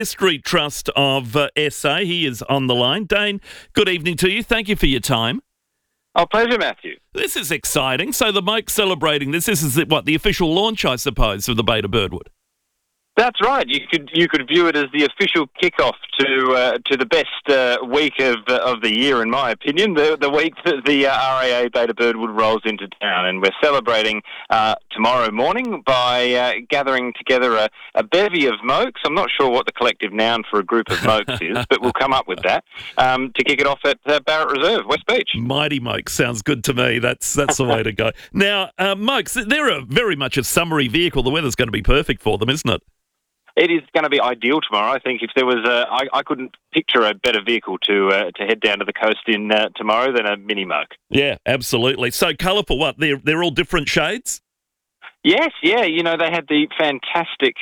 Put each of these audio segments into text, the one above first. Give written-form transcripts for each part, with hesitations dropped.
History Trust of SA. He is on the line. Dane, good evening to you. Thank you for your time. Oh, pleasure, Matthew. This is exciting. So the Moke celebrating this. This is the official launch, I suppose, of the Beta Birdwood. That's right. You could view it as the official kickoff to the best week of the year, in my opinion. The week that the RAA Beta Birdwood rolls into town, and we're celebrating tomorrow morning by gathering together a bevy of mokes. I'm not sure what the collective noun for a group of mokes is, but we'll come up with that to kick it off at Barrett Reserve, West Beach. Mighty Mokes sounds good to me. That's the way to go. Now, Mokes, they're very much a summery vehicle. The weather's going to be perfect for them, isn't it? It is going to be ideal tomorrow. I think if there was I couldn't picture a better vehicle to head down to the coast in tomorrow than a mini moke. Yeah, absolutely. So colourful. What? They're all different shades? Yes, yeah. You know, they had the fantastic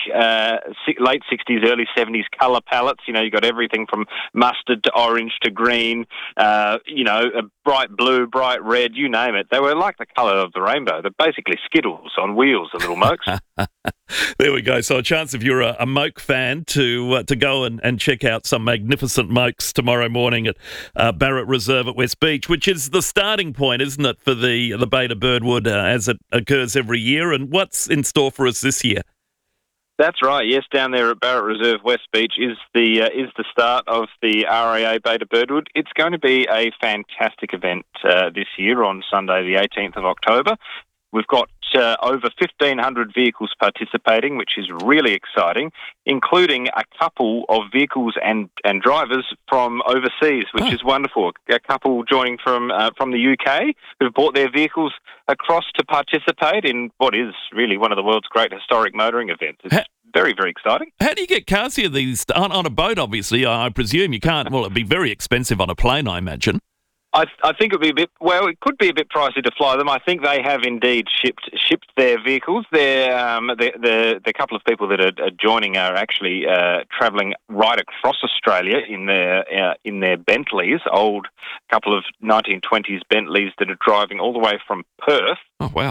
late 60s, early 70s colour palettes. You know, you got everything from mustard to orange to green, a bright blue, bright red, you name it. They were like the colour of the rainbow. They're basically Skittles on wheels, the little mokes. There we go. So a chance if you're a moke fan to go and check out some magnificent mokes tomorrow morning at Barrett Reserve at West Beach, which is the starting point, isn't it, for the Beta Birdwood as it occurs every year. And what's in store for us this year? That's right. Yes, down there at Barrett Reserve, West Beach is the start of the RAA Beta Birdwood. It's going to be a fantastic event this year on Sunday, the 18th of October. We've got over 1,500 vehicles participating, which is really exciting, including a couple of vehicles and drivers from overseas, which is wonderful. A couple joining from the UK who've brought their vehicles across to participate in what is really one of the world's great historic motoring events. It's very, very exciting. How do you get cars here on a boat, obviously? I presume you can't. Well, it'd be very expensive on a plane, I imagine. I think it would be it could be a bit pricey to fly them. I think they have indeed shipped their vehicles. The couple of people that are joining are actually travelling right across Australia in their Bentleys, old couple of 1920s Bentleys that are driving all the way from Perth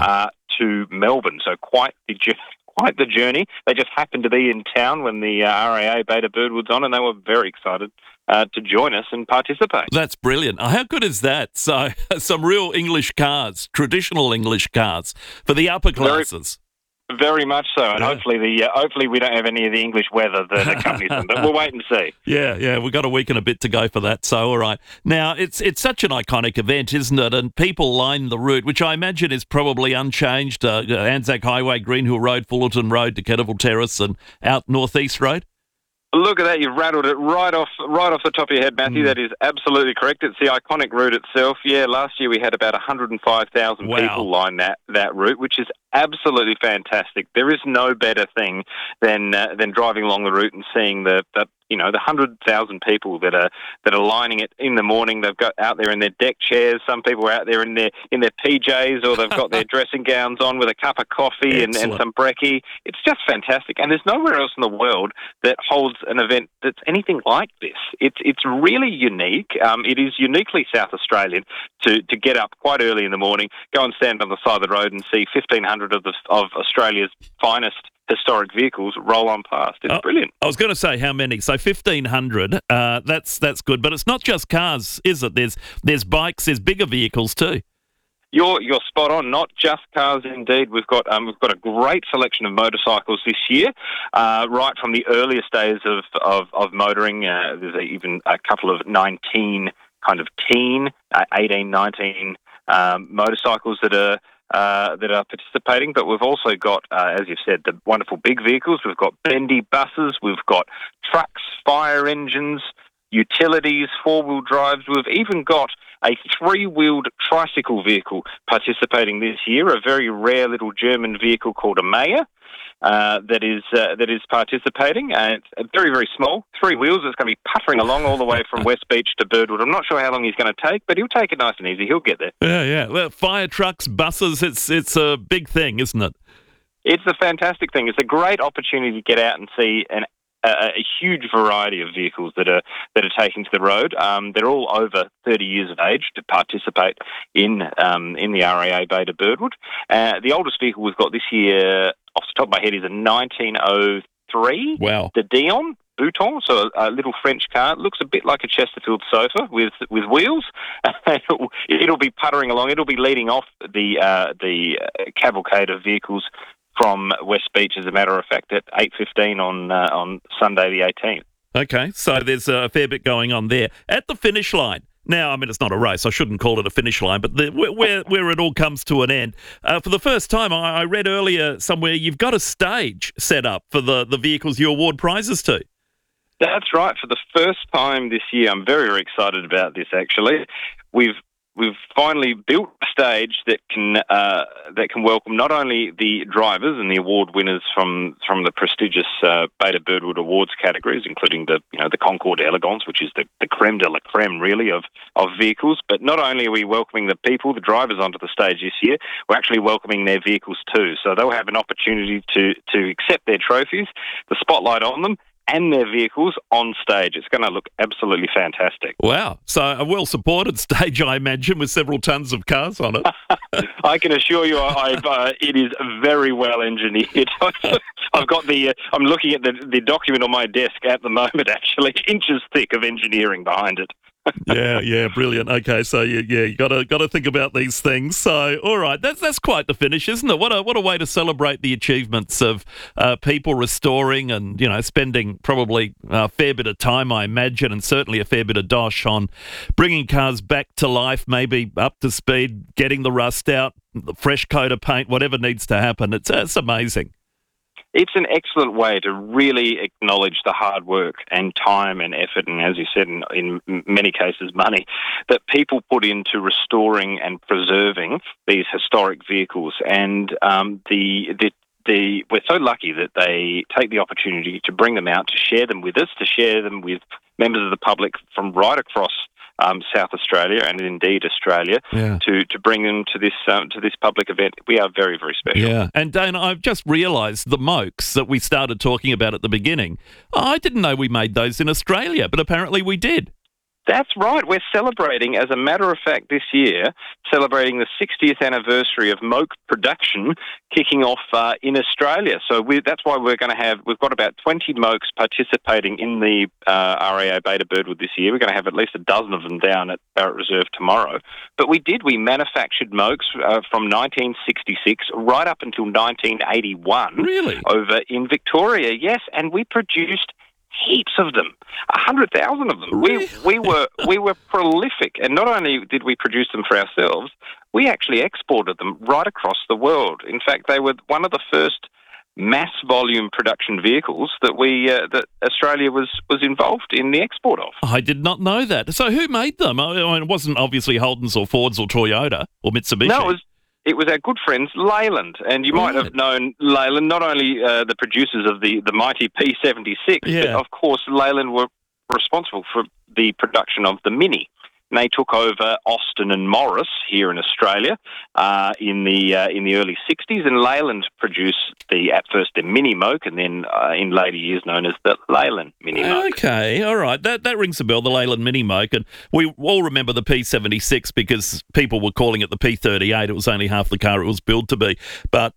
to Melbourne. So quite the journey. They just happened to be in town when the RAA Beta Birdwood's on, and they were very excited to join us and participate. That's brilliant. How good is that? So, some real English cars, traditional English cars for the upper classes. Very much so, and hopefully we don't have any of the English weather that accompanies them, but we'll wait and see. Yeah, we've got a week and a bit to go for that, so all right. Now, it's such an iconic event, isn't it? And people line the route, which I imagine is probably unchanged, Anzac Highway, Greenhill Road, Fullerton Road, Decatable Terrace, and out Northeast Road. Look at that, you've rattled it right off the top of your head, Matthew. That is absolutely correct. It's the iconic route itself. Yeah, last year we had about 105,000 people line that route, which is absolutely fantastic. There is no better thing than driving along the route and seeing the 100,000 people that are lining it in the morning. They've got out there in their deck chairs. Some people are out there in their PJs, or they've got their dressing gowns on with a cup of coffee and some brekkie. It's just fantastic, and there's nowhere else in the world that holds an event that's anything like this. It's really unique. It is uniquely South Australian to get up quite early in the morning, go and stand on the side of the road and see 1,500 of Australia's finest historic vehicles roll on past. It's brilliant. I was going to say how many. So 1,500. That's good. But it's not just cars, is it? There's bikes. There's bigger vehicles too. You're spot on. Not just cars, indeed. We've got a great selection of motorcycles this year, right from the earliest days of motoring. There's even a couple of 19 kind of 18, 19 motorcycles that are participating, but we've also got, as you've said, the wonderful big vehicles. We've got bendy buses, we've got trucks, fire engines, utilities, four-wheel drives. We've even got a three-wheeled tricycle vehicle participating this year, a very rare little German vehicle called a Maya. That is participating. It's very, very small, 3 wheels. It's going to be puttering along all the way from West Beach to Birdwood. I'm not sure how long he's going to take, but he'll take it nice and easy. He'll get there. Yeah. Well, fire trucks, buses, it's a big thing, isn't it? It's a fantastic thing. It's a great opportunity to get out and see a huge variety of vehicles that are taking to the road. They're all over 30 years of age to participate in the RAA Beta Birdwood. The oldest vehicle we've got this year, off the top of my head, is a 1903. Wow. The Dion. Bouton, so a little French car. It looks a bit like a Chesterfield sofa with wheels. It'll be puttering along. It'll be leading off the cavalcade of vehicles from West Beach, as a matter of fact, at 8:15 on Sunday the 18th. Okay, so there's a fair bit going on there. At the finish line, now, I mean, it's not a race. I shouldn't call it a finish line, but where it all comes to an end. For the first time, I read earlier somewhere you've got a stage set up for the vehicles you award prizes to. That's right. For the first time this year, I'm very, very excited about this, actually. We've finally built a stage that can welcome not only the drivers and the award winners from the prestigious Beta Birdwood Awards categories, including the Concorde Elegance, which is the creme de la creme, really, of vehicles. But not only are we welcoming the people, the drivers, onto the stage this year, we're actually welcoming their vehicles too. So they'll have an opportunity to accept their trophies, the spotlight on them, and their vehicles on stage. It's going to look absolutely fantastic. Wow. So a well-supported stage, I imagine, with several tons of cars on it. I can assure you it is very well engineered. I'm looking at the document on my desk at the moment, actually, inches thick of engineering behind it. Yeah, brilliant. Okay, so you got to think about these things. So, all right, that's quite the finish, isn't it? What a way to celebrate the achievements of people restoring and spending probably a fair bit of time, I imagine, and certainly a fair bit of dosh on bringing cars back to life, maybe up to speed, getting the rust out, the fresh coat of paint, whatever needs to happen. It's amazing. It's an excellent way to really acknowledge the hard work and time and effort, and as you said, in many cases, money, that people put into restoring and preserving these historic vehicles. And we're so lucky that they take the opportunity to bring them out, to share them with us, to share them with members of the public from right across South Australia and indeed Australia, to bring them to this public event. We are very, very special. Yeah, and Dana, I've just realised the Mokes that we started talking about at the beginning. I didn't know we made those in Australia, but apparently we did. That's right. We're celebrating, as a matter of fact, this year, celebrating the 60th anniversary of Moke production kicking off in Australia. So that's why we've got about 20 Mokes participating in the RAA Beta Birdwood this year. We're going to have at least a dozen of them down at Barrett Reserve tomorrow. But we manufactured Mokes from 1966 right up until 1981. Really? Over in Victoria, yes, and we produced heaps of them, 100,000 of them. Really? We were prolific, and not only did we produce them for ourselves, we actually exported them right across the world. In fact, they were one of the first mass volume production vehicles that Australia was involved in the export of. I did not know that. So who made them? I mean, it wasn't obviously Holden's or Ford's or Toyota or Mitsubishi. No, it was our good friends Leyland, and you might have known Leyland, not only the producers of the mighty P76, but of course Leyland were responsible for the production of the Mini. And they took over Austin and Morris here in Australia in the early 60s, and Leyland produced at first the Mini Moke, and then in later years known as the Leyland Mini Moke. Okay, all right, that rings a bell, the Leyland Mini Moke, and we all remember the P76 because people were calling it the P38. It was only half the car it was built to be, but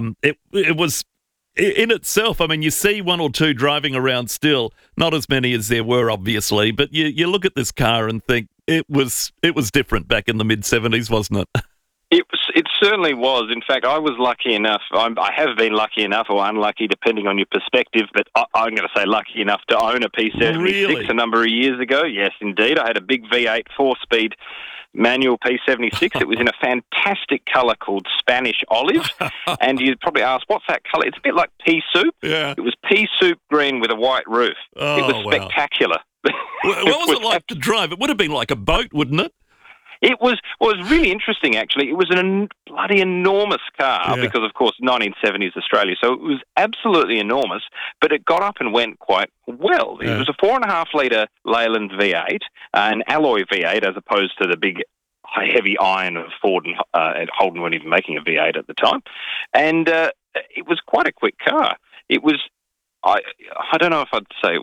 it was. In itself, I mean, you see one or two driving around still, not as many as there were, obviously, but you look at this car and think it was different back in the mid-70s, wasn't it? It certainly was. In fact, I was lucky enough, I have been lucky enough or unlucky, depending on your perspective, but I'm going to say lucky enough to own a P76 a number of years ago. Yes, indeed. I had a big V8 4-speed manual P76. It was in a fantastic colour called Spanish olive. And you'd probably ask, what's that colour? It's a bit like pea soup. Yeah. It was pea soup green with a white roof. Oh, it was spectacular. What was it like to drive? It would have been like a boat, wouldn't it? It was really interesting, actually. It was a bloody enormous car because, of course, 1970s Australia. So it was absolutely enormous, but it got up and went quite well. It was a 4.5-litre Leyland V8, an alloy V8 as opposed to the big heavy iron of Ford and Holden weren't even making a V8 at the time. And it was quite a quick car. It was, I don't know if I'd say it was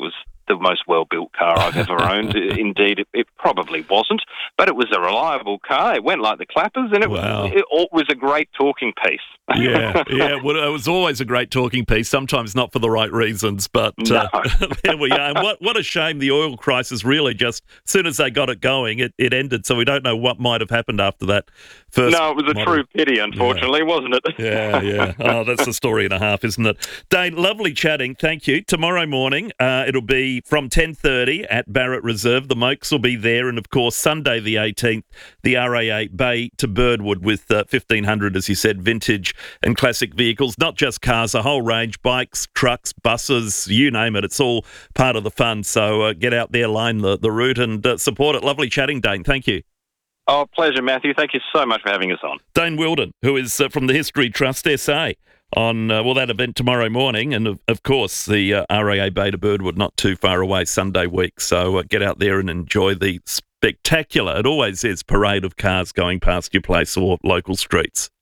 the most well-built car I've ever owned. Indeed, it probably wasn't, but it was a reliable car. It went like the clappers, and it was a great talking piece. Yeah. Well, it was always a great talking piece, sometimes not for the right reasons, but there we are. And what a shame the oil crisis really just, as soon as they got it going, it ended, so we don't know what might have happened after that first. No, it was a true pity, unfortunately, wasn't it? Yeah. Oh, that's a story and a half, isn't it? Dane, lovely chatting. Thank you. Tomorrow morning, it'll be from 10:30 at Barrett Reserve. The Mokes will be there. And, of course, Sunday the 18th, the RAA Bay to Birdwood with 1,500, as you said, vintage and classic vehicles. Not just cars, a whole range, bikes, trucks, buses, you name it. It's all part of the fun. So get out there, line the route and support it. Lovely chatting, Dane. Thank you. Oh, pleasure, Matthew. Thank you so much for having us on. Dane Wilden, who is from the History Trust SA, on that event tomorrow morning, and of course the RAA Bay to Birdwood not too far away Sunday week. So get out there and enjoy the spectacular, it always is, parade of cars going past your place or local streets.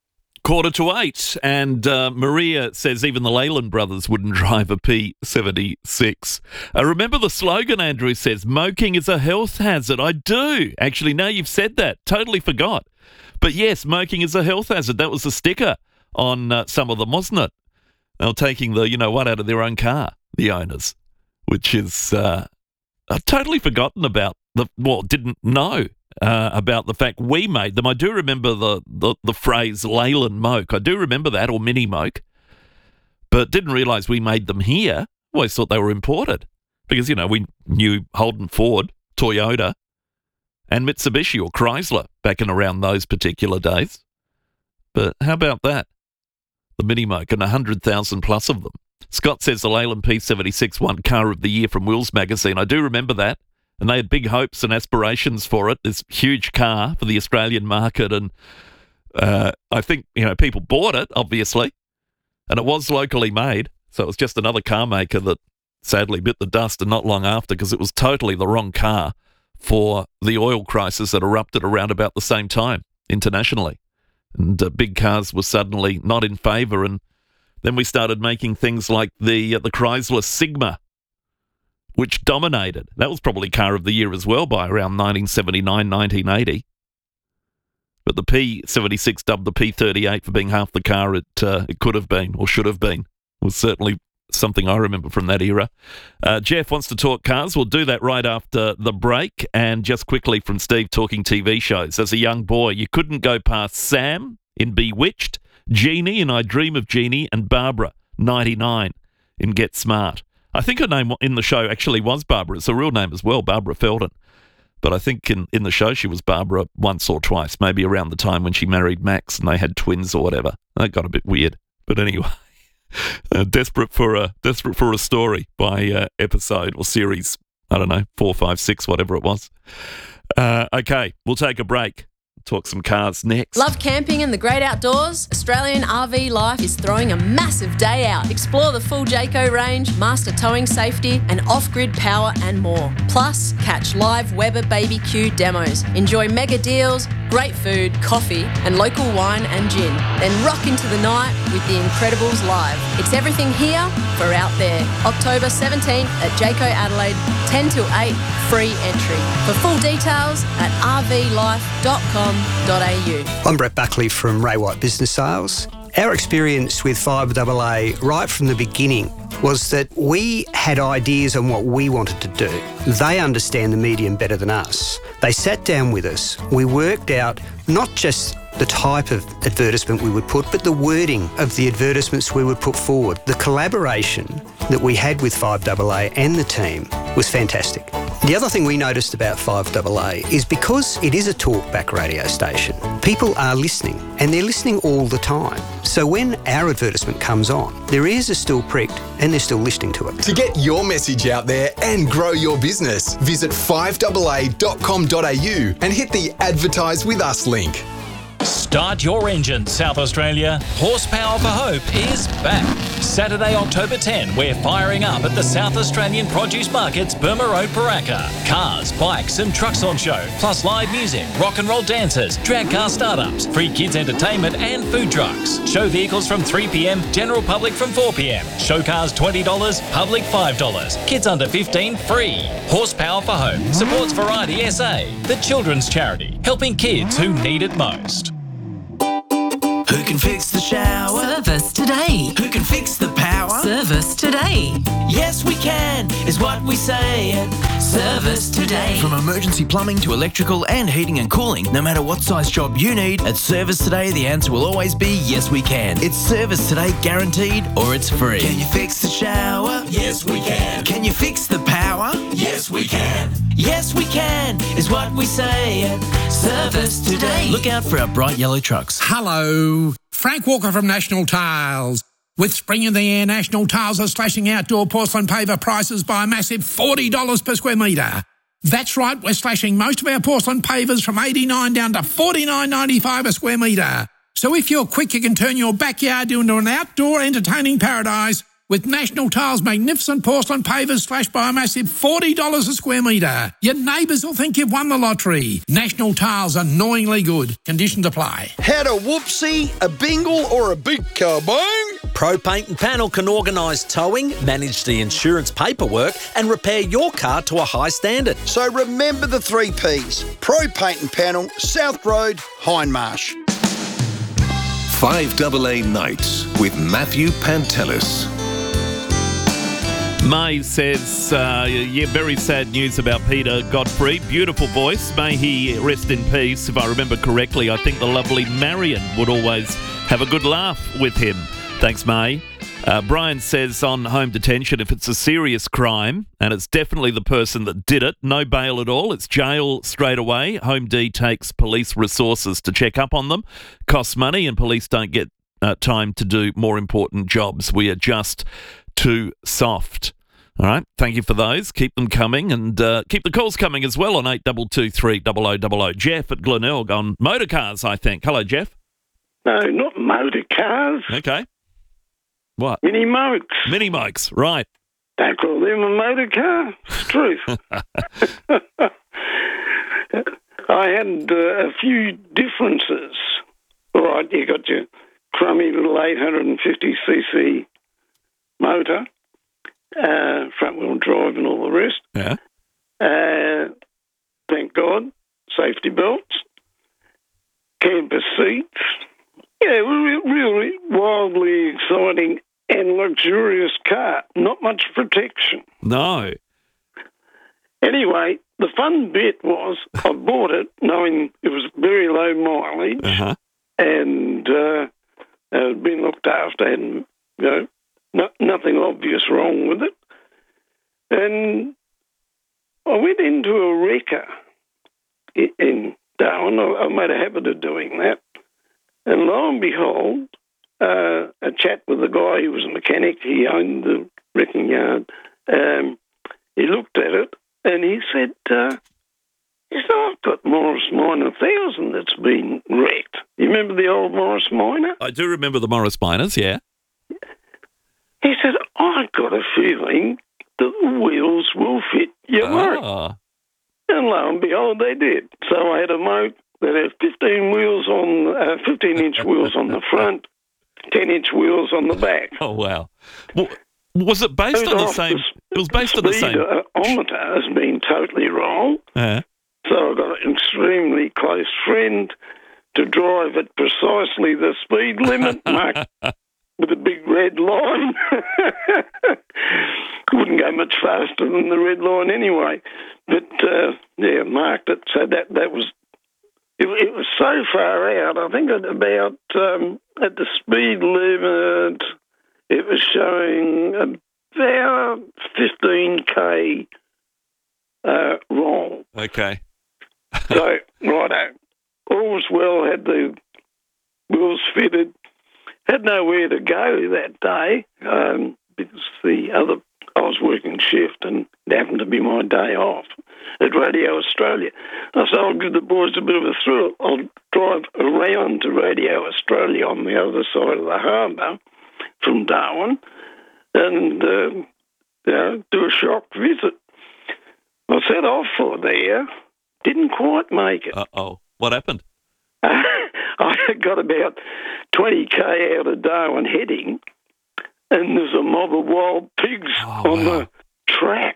7:45, and Maria says even the Leyland brothers wouldn't drive a P76. Remember the slogan, Andrew says, "Moking is a health hazard." I do. Actually, now you've said that. Totally forgot. But yes, moking is a health hazard. That was a sticker on some of them, wasn't it? They were taking the, out of their own car, the owners, which is I've totally forgotten about, didn't know about the fact we made them. I do remember the phrase Leyland Moke. I do remember that, or Mini Moke, but didn't realise we made them here. Always thought they were imported because, we knew Holden, Ford, Toyota and Mitsubishi or Chrysler back in around those particular days. But how about that? The Mini Moke, and 100,000 plus of them. Scott says the Leyland P76 won Car of the Year from Wheels magazine. I do remember that. And they had big hopes and aspirations for it, this huge car for the Australian market. And I think, people bought it, obviously. And it was locally made. So it was just another car maker that sadly bit the dust, and not long after, because it was totally the wrong car for the oil crisis that erupted around about the same time internationally. And big cars were suddenly not in favour. And then we started making things like the Chrysler Sigma, which dominated. That was probably Car of the Year as well by around 1979, 1980. But the P76, dubbed the P38 for being half the car it could have been or should have been, was certainly something I remember from that era. Jeff wants to talk cars. We'll do that right after the break. And just quickly from Steve, talking TV shows. As a young boy, you couldn't go past Sam in Bewitched, Jeannie in I Dream of Jeannie, and Barbara, 99, in Get Smart. I think her name in the show actually was Barbara. It's a real name as well, Barbara Felden. But I think in the show she was Barbara once or twice, maybe around the time when she married Max and they had twins or whatever. That got a bit weird. But anyway, desperate for a story by episode or series, I don't know, 4, 5, 6, whatever it was. Okay, we'll take a break. Talk some cars next. Love camping and the great outdoors? Australian RV Life is throwing a massive day out. Explore the full Jayco range, master towing safety and off-grid power and more. Plus, catch live Weber BBQ demos. Enjoy mega deals, great food, coffee and local wine and gin. Then rock into the night with the Incredibles live. It's everything here for out there. October 17th at Jayco Adelaide, 10 till 8, free entry. For full details at rvlife.com. I'm Brett Buckley from Ray White Business Sales. Our experience with 5AA right from the beginning was that we had ideas on what we wanted to do. They understand the medium better than us. They sat down with us. We worked out not just the type of advertisement we would put, but the wording of the advertisements we would put forward. The collaboration that we had with 5AA and the team was fantastic. The other thing we noticed about 5AA is because it is a talkback radio station, people are listening, and they're listening all the time. So when our advertisement comes on, their ears are still pricked and they're still listening to it. To get your message out there and grow your business, visit 5AA.com.au and hit the Advertise With Us link. Start your engine, South Australia. Horsepower for Hope is back. Saturday, October 10, we're firing up at the South Australian Produce Markets, Burma Road, Paraka. Cars, bikes and trucks on show, plus live music, rock and roll dancers, drag car startups, free kids entertainment and food trucks. Show vehicles from 3 p.m, general public from 4 p.m. Show cars $20, public $5. Kids under 15 free. Horsepower for Hope supports Variety SA, the children's charity, helping kids who need it most. Who can fix the shower? Service today. Who can fix the power? Service today. Yes, we can, is what we say at Service Today. From emergency plumbing to electrical and heating and cooling, no matter what size job you need, at Service Today, the answer will always be yes, we can. It's Service Today guaranteed or it's free. Can you fix the shower? Yes, we can. Can you fix the power? Yes, we can. Yes, we can, is what we say at Service Today. Look out for our bright yellow trucks. Hello, Frank Walker from National Tiles. With spring in the air, National Tiles are slashing outdoor porcelain paver prices by a massive $40 per square metre. That's right, we're slashing most of our porcelain pavers from $89 down to $49.95 a square metre. So if you're quick, you can turn your backyard into an outdoor entertaining paradise with National Tiles' magnificent porcelain pavers slashed by a massive $40 a square metre. Your neighbours will think you've won the lottery. National Tiles, annoyingly good. Conditions apply. Had a whoopsie, a bingle or a big kabong? Pro Paint and Panel can organise towing, manage the insurance paperwork and repair your car to a high standard. So remember the 3 Ps. Pro Paint and Panel, South Road, Hindmarsh. 5AA Nights with Matthew Pantelis. May says, very sad news about Peter Godfrey. Beautiful voice. May he rest in peace. If I remember correctly, I think the lovely Marion would always have a good laugh with him. Thanks, May. Brian says on home detention, if it's a serious crime, and it's definitely the person that did it, no bail at all, it's jail straight away. Home D takes police resources to check up on them. Costs money and police don't get time to do more important jobs. We are just too soft. All right, thank you for those. Keep them coming and keep the calls coming as well on 8223 0000. Jeff at Glenelg on motor cars, I think. Hello, Jeff. No, not motor cars. Okay. What? Mini mokes. Mini mokes, right. Don't call them a motor car. It's the truth. I had a few differences. All right, you got your crummy little 850cc motor, front-wheel drive and all the rest. Yeah. Thank God. Safety belts. Camper seats. Yeah, really wildly exciting and luxurious car. Not much protection. No. Anyway, the fun bit was I bought it knowing it was very low mileage and it had been looked after and, nothing obvious wrong with it. And I went into a wrecker in Darwin. I made a habit of doing that. And lo and behold, a chat with a guy who was a mechanic. He owned the wrecking yard. He looked at it and he said, I've got Morris Minor 1000 that's been wrecked. You remember the old Morris Minor? I do remember the Morris Minors, yeah. He said, I've got a feeling that the wheels will fit your motor. And lo and behold, they did. So I had a motor that had 15-inch wheels on the front, 10-inch wheels on the back. Oh, wow. Well, was it based on the same? It was based on the same. The speedometer has been totally wrong. So I got an extremely close friend to drive at precisely the speed limit, marked with a big red line. Wouldn't go much faster than the red line anyway. But, marked it. So that was... It was so far out. I think at about at the speed limit, it was showing about 15k wrong. Okay. So righto, all was well. Had the wheels fitted. Had nowhere to go that day because I was working shift and it happened to be my day off. at Radio Australia. I said, I'll give the boys a bit of a thrill. I'll drive around to Radio Australia on the other side of the harbour from Darwin and do a shock visit. I set off for there, didn't quite make it. Uh-oh. What happened? I got about 20k out of Darwin heading, and there's a mob of wild pigs on the track.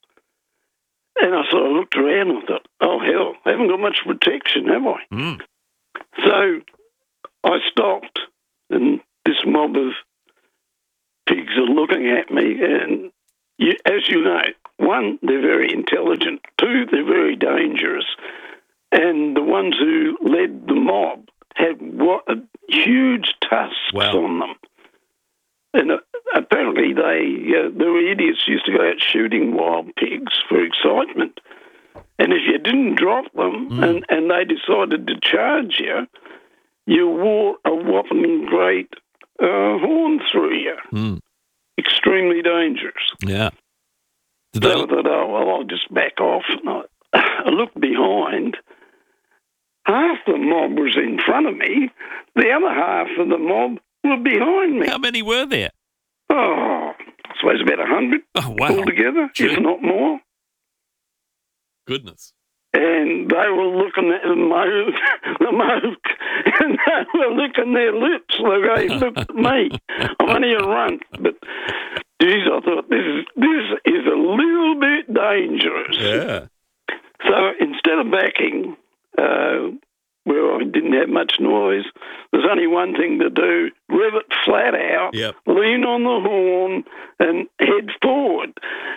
And I sort of looked around and thought, oh, hell, I haven't got much protection, have I? Mm. So I stopped, and this mob of pigs are looking at me, and as you know, one, they're very intelligent. Two, they're very dangerous. And the ones who led the mob had huge tusks on them. And apparently they were idiots, used to go out shooting wild pigs for excitement. And if you didn't drop them and they decided to charge you, you wore a whopping great horn through you. Mm. Extremely dangerous. Yeah. So I thought, oh, well, I'll just back off. And I looked behind. Half the mob was in front of me. The other half of the mob were behind me. How many were there? Oh, I suppose about 100 altogether, if not more. Goodness. And they were looking at the moke, and they were licking their lips. They looked at me. I'm only a runt, but geez, I thought this is a little bit dangerous. Yeah. So instead of backing, where I didn't have much noise, there's only one thing to do: rev it flat out, lean on the horn, and head forward.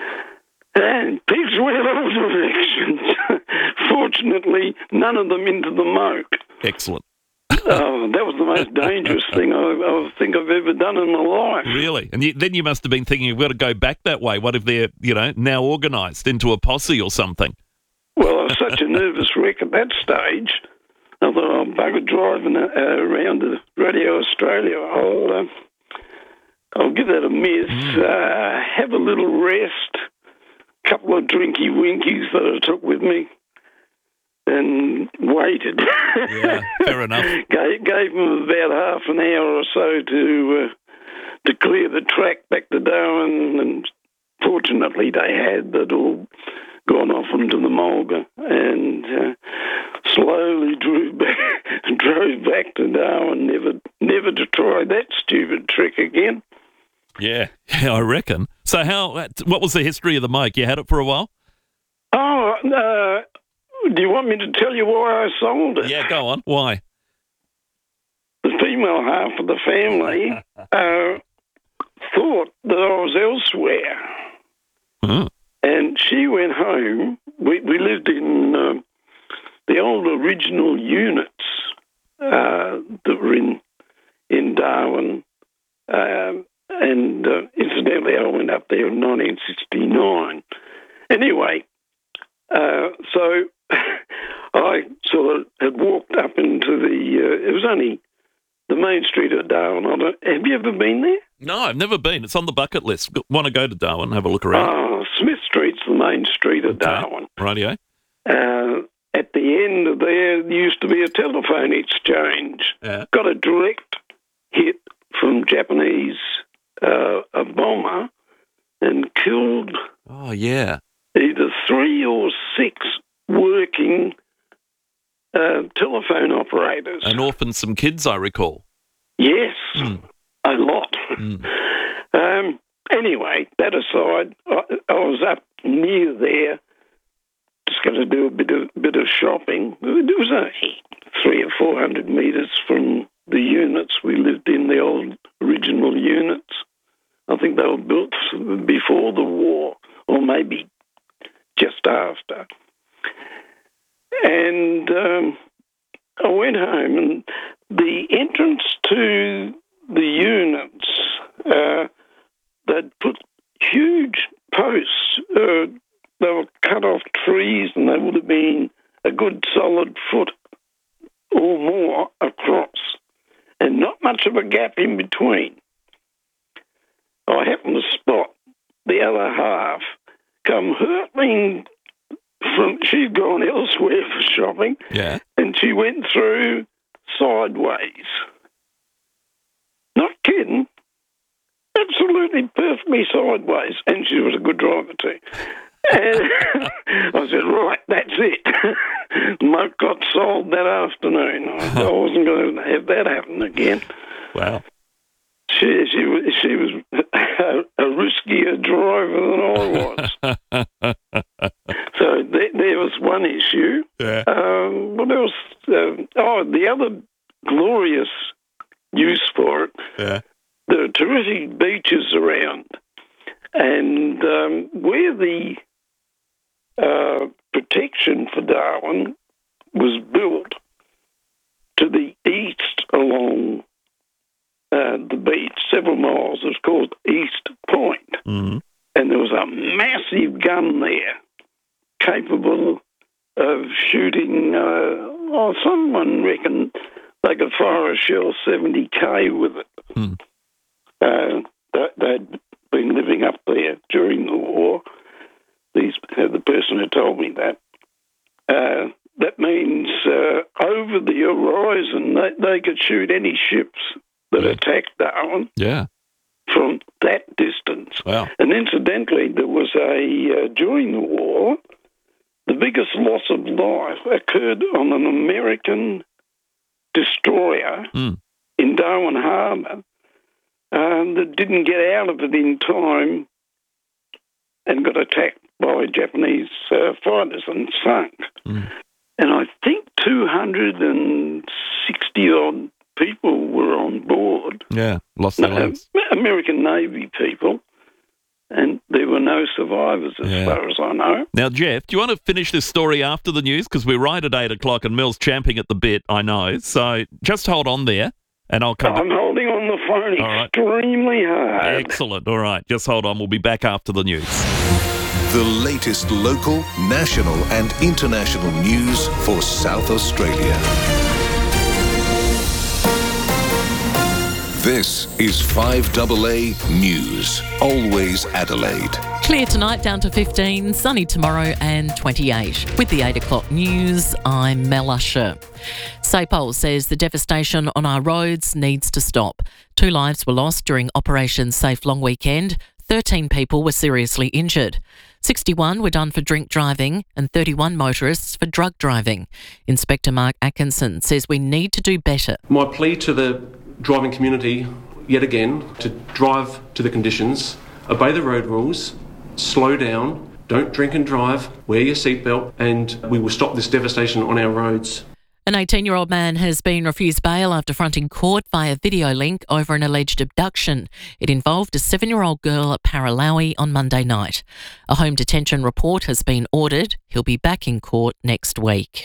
And pigs went all directions. Fortunately, none of them into the moke. Excellent. That was the most dangerous thing I think I've ever done in my life. Really? And then you must have been thinking, we've got to go back that way. What if they're, now organised into a posse or something? Well, I was such a nervous wreck at that stage. I thought, I'm bugger driving around to Radio Australia. I'll give that a miss. Have a little rest. Couple of drinky winkies that I took with me and waited. Yeah, fair enough. Gave them about half an hour or so to clear the track back to Darwin, and fortunately they had. They'd all gone off into the mulga and slowly drove back to Darwin, never to try that stupid trick again. Yeah, I reckon. So what was the history of the moke? You had it for a while? Oh, do you want me to tell you why I sold it? Yeah, go on. Why? The female half of the family thought that I was elsewhere. Hmm. And she went home. We lived in the old original units that were in Darwin. And incidentally, I went up there in 1969. Anyway, so I sort of had walked up into it was only the main street of Darwin. Have you ever been there? No, I've never been. It's on the bucket list. Want to go to Darwin, have a look around. Smith Street's the main street of Darwin. Rightio. At the end of there used to be a telephone exchange. Yeah. Got a direct hit from Japanese a bomber and killed either 3 or 6 working telephone operators. And orphaned some kids, I recall. Yes, a lot. Anyway, that aside, I was up near there, just going to do a bit of shopping. It was only 300 or 400 metres from the units. We lived in the old original units. I think they were built before the war, or maybe just after. And I went home, and the entrance to the units, they'd put huge posts. They were cut off trees, and they would have been a good solid foot or more across, and not much of a gap in between. I happened to spot the other half come hurtling she'd gone elsewhere for shopping, and she went through sideways. Not kidding. Absolutely perfectly sideways. And she was a good driver too. And I said, right, that's it. Moke got sold that afternoon. I wasn't going to have that happen again. Wow. She was a riskier driver than I was. So there was one issue. Yeah. What else? The other glorious use for it. Yeah. There are terrific beaches around, and where the protection for Darwin was built to the east along the beach, several miles, it's called East Point. Mm-hmm. And there was a massive gun there capable of shooting, someone reckoned they could fire a shell 70k with it. Mm. They'd been living up there during the war. The person who told me that. That means over the horizon, they could shoot any ships that attacked Darwin. Yeah. From that distance. Wow. And incidentally, there was during the war, the biggest loss of life occurred on an American destroyer in Darwin Harbour that didn't get out of it in time and got attacked by Japanese fighters and sunk. Mm. And I think 260-odd people were on board. Yeah, lost their lives. American Navy people, and there were no survivors as far as I know. Now, Jeff, do you want to finish this story after the news? Because we're right at 8 o'clock and Mel's champing at the bit, I know. So just hold on there and I'll come I'm holding on the phone extremely hard. Excellent. All right, just hold on. We'll be back after the news. The latest local, national and international news for South Australia. This is 5AA News, always Adelaide. Clear tonight, down to 15, sunny tomorrow and 28. With the 8 o'clock news, I'm Mel Usher. SAPOL says the devastation on our roads needs to stop. 2 lives were lost during Operation Safe Long Weekend. 13 people were seriously injured. 61 were done for drink driving and 31 motorists for drug driving. Inspector Mark Atkinson says we need to do better. My plea to the driving community, yet again, to drive to the conditions, obey the road rules, slow down, don't drink and drive, wear your seatbelt, and we will stop this devastation on our roads. An 18-year-old man has been refused bail after fronting court via video link over an alleged abduction. It involved a 7-year-old girl at Paralowie on Monday night. A home detention report has been ordered. He'll be back in court next week.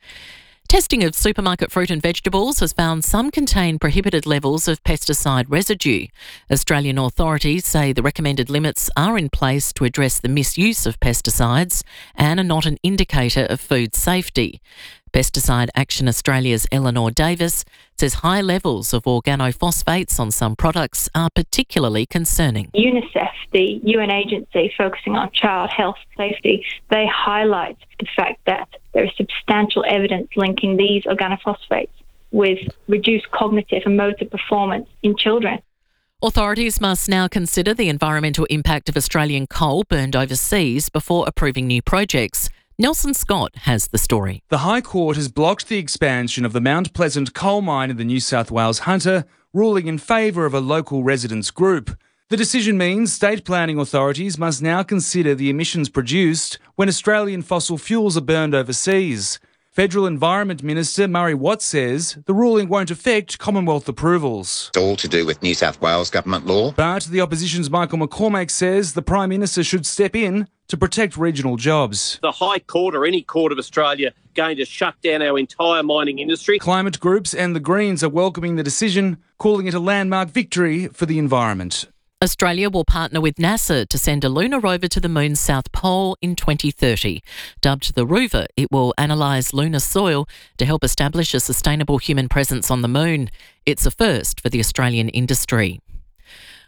Testing of supermarket fruit and vegetables has found some contain prohibited levels of pesticide residue. Australian authorities say the recommended limits are in place to address the misuse of pesticides and are not an indicator of food safety. Pesticide Action Australia's Eleanor Davis says high levels of organophosphates on some products are particularly concerning. UNICEF, the UN agency focusing on child health safety, they highlight the fact that there is substantial evidence linking these organophosphates with reduced cognitive and motor performance in children. Authorities must now consider the environmental impact of Australian coal burned overseas before approving new projects. Nelson Scott has the story. The High Court has blocked the expansion of the Mount Pleasant coal mine in the New South Wales Hunter, ruling in favour of a local residents group. The decision means state planning authorities must now consider the emissions produced when Australian fossil fuels are burned overseas. Federal Environment Minister Murray Watt says the ruling won't affect Commonwealth approvals. It's all to do with New South Wales government law. But the opposition's Michael McCormack says the Prime Minister should step in to protect regional jobs. The High Court or any court of Australia going to shut down our entire mining industry. Climate groups and the Greens are welcoming the decision, calling it a landmark victory for the environment. Australia will partner with NASA to send a lunar rover to the moon's south pole in 2030. Dubbed the Rover, it will analyse lunar soil to help establish a sustainable human presence on the moon. It's a first for the Australian industry.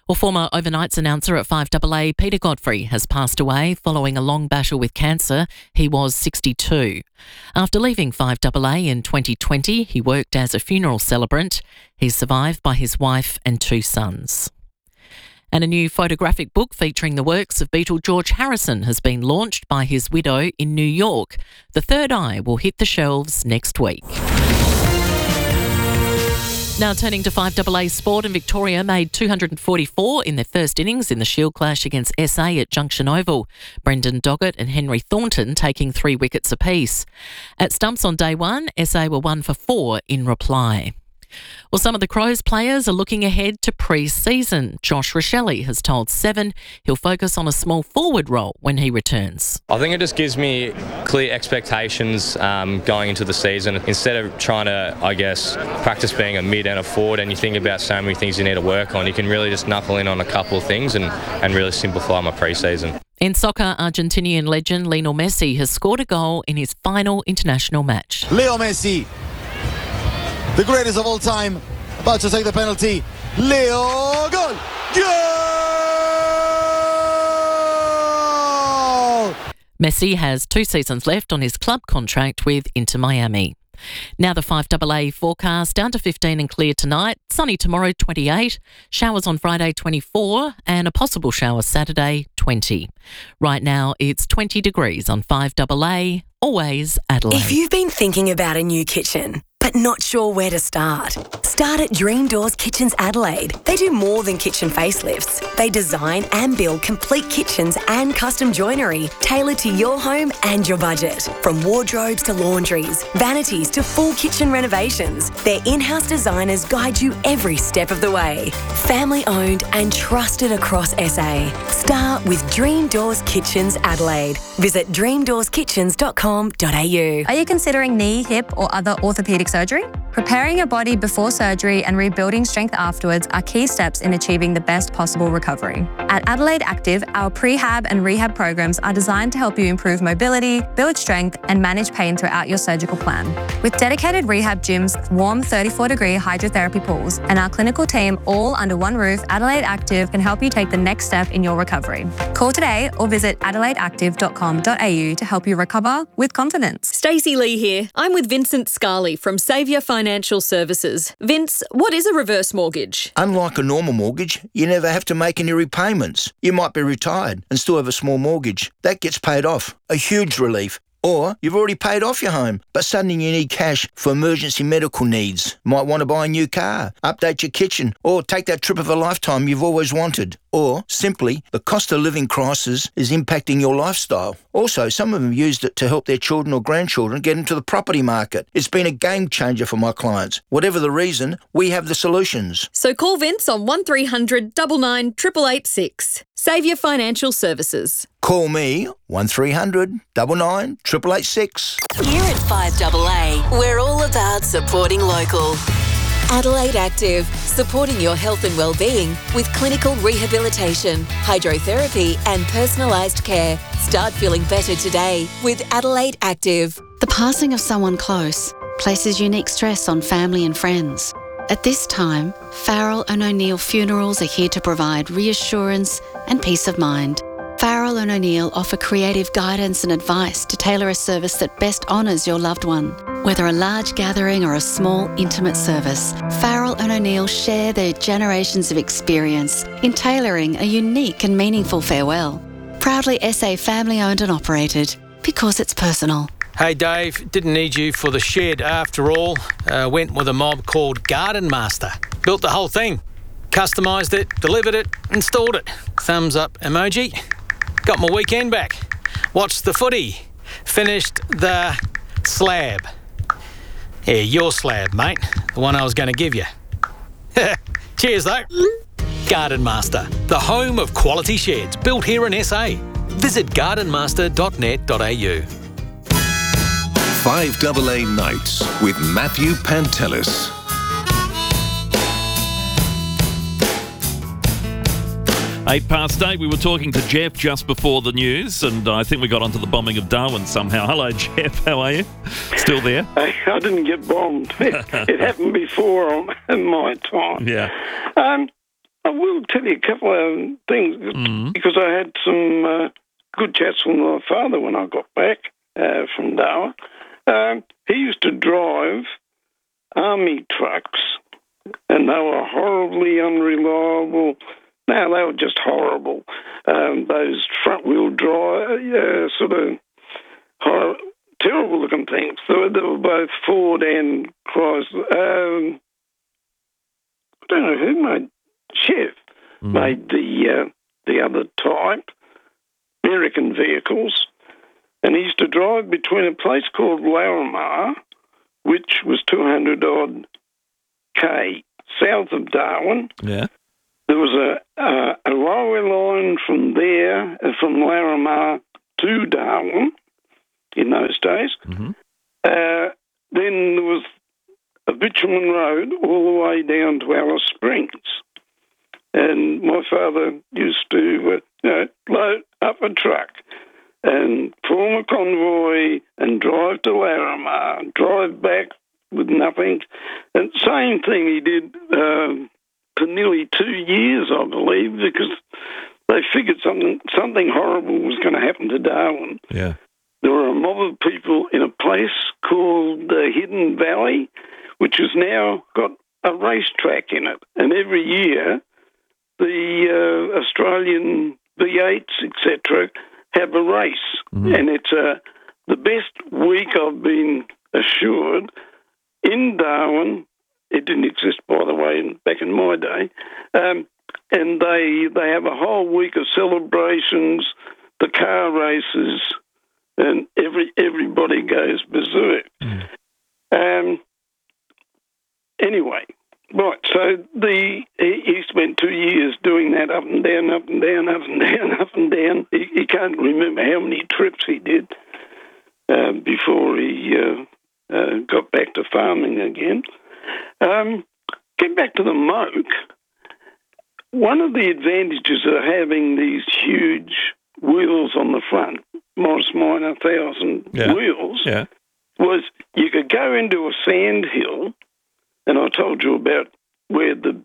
Well, former overnights announcer at 5AA, Peter Godfrey, has passed away following a long battle with cancer. He was 62. After leaving 5AA in 2020, he worked as a funeral celebrant. He's survived by his wife and 2 sons. And a new photographic book featuring the works of Beatle George Harrison has been launched by his widow in New York. The Third Eye will hit the shelves next week. Now turning to 5AA sport, and Victoria made 244 in their first innings in the Shield clash against SA at Junction Oval. Brendan Doggett and Henry Thornton taking 3 wickets apiece. At stumps on day 1, SA were 1 for 4 in reply. Well, some of the Crows players are looking ahead to pre-season. Josh Rochelle has told Seven he'll focus on a small forward role when he returns. I think it just gives me clear expectations going into the season. Instead of trying to, practice being a mid and a forward, and you think about so many things you need to work on, you can really just knuckle in on a couple of things and really simplify my pre-season. In soccer, Argentinian legend Lionel Messi has scored a goal in his final international match. Leo Messi, the greatest of all time, about to take the penalty. Leo, goal! Goal! Messi has 2 seasons left on his club contract with Inter Miami. Now the 5AA forecast, down to 15 and clear tonight, sunny tomorrow 28, showers on Friday 24 and a possible shower Saturday 20. Right now it's 20 degrees on 5AA, always Adelaide. If you've been thinking about a new kitchen but not sure where to start at Dream Doors Kitchens Adelaide. They do more than kitchen facelifts. They design and build complete kitchens and custom joinery tailored to your home and your budget. From wardrobes to laundries, vanities to full kitchen renovations, their in-house designers guide you every step of the way. Family owned and trusted across SA. Start with Dream Doors Kitchens Adelaide. Visit dreamdoorskitchens.com.au. Are you considering knee, hip or other orthopaedic surgery? Preparing your body before surgery and rebuilding strength afterwards are key steps in achieving the best possible recovery. At Adelaide Active, our prehab and rehab programs are designed to help you improve mobility, build strength and manage pain throughout your surgical plan. With dedicated rehab gyms, warm 34-degree hydrotherapy pools and our clinical team all under one roof, Adelaide Active can help you take the next step in your recovery. Call today or visit adelaideactive.com.au to help you recover with confidence. Stacey Lee here. I'm with Vincent Scarley from Saviour Financial Services. Vince, what is a reverse mortgage? Unlike a normal mortgage, you never have to make any repayments. You might be retired and still have a small mortgage. That gets paid off. A huge relief. Or you've already paid off your home, but suddenly you need cash for emergency medical needs. Might want to buy a new car, update your kitchen, or take that trip of a lifetime you've always wanted. Or, simply, the cost of living crisis is impacting your lifestyle. Also, some of them used it to help their children or grandchildren get into the property market. It's been a game changer for my clients. Whatever the reason, we have the solutions. So call Vince on 1300 99 886. Saviour Financial Services. Call me 1300 99 886. Here at 5AA, we're all about supporting local. Adelaide Active, supporting your health and well-being with clinical rehabilitation, hydrotherapy and personalised care. Start feeling better today with Adelaide Active. The passing of someone close places unique stress on family and friends. At this time, Farrell & O'Neill Funerals are here to provide reassurance and peace of mind. Farrell & O'Neill offer creative guidance and advice to tailor a service that best honours your loved one. Whether a large gathering or a small, intimate service, Farrell & O'Neill share their generations of experience in tailoring a unique and meaningful farewell. Proudly SA family-owned and operated, because it's personal. Hey Dave, didn't need you for the shed after all. Went with a mob called Garden Master. Built the whole thing. Customised it, delivered it, installed it. Thumbs up emoji. Got my weekend back. Watched the footy. Finished the slab. Yeah, your slab, mate. The one I was going to give you. Cheers, though. Garden Master, the home of quality sheds built here in SA. Visit gardenmaster.net.au. 5AA Nights with Matthew Pantelis. 8:08, we were talking to Jeff just before the news, and I think we got onto the bombing of Darwin somehow. Hello, Jeff. How are you? Still there? I didn't get bombed. It happened before in my time. Yeah. I will tell you a couple of things because I had some good chats with my father when I got back from Darwin. He used to drive army trucks, and they were horribly unreliable. No, they were just horrible. Those front-wheel drive, sort of terrible-looking things. They were both Ford and Chrysler. I don't know who made. Chev made the other type, American vehicles, and he used to drive between a place called Laramar, which was 200-odd K south of Darwin. Yeah. There was a railway line from there, from Laramar to Darwin in those days. Mm-hmm. Then there was a bitumen road all the way down to Alice Springs. And my father used to load up a truck and form a convoy and drive to Laramar, drive back with nothing. And same thing he did for nearly 2 years, I believe, because they figured something horrible was going to happen to Darwin. Yeah. There were a mob of people in a place called Hidden Valley, which has now got a racetrack in it. And every year, the Australian V8s, etc., have a race. Mm-hmm. And it's the best week I've been assured in Darwin. It didn't exist, by the way, back in my day. And they have a whole week of celebrations, the car races, and everybody goes berserk. Anyway, right, so he spent 2 years doing that up and down, up and down, up and down, up and down. He can't remember how many trips he did before he got back to farming again. Get back to the Moke. One of the advantages of having these huge wheels on the front, Morris Minor 1000 wheels, was you could go into a sand hill, and I told you about where the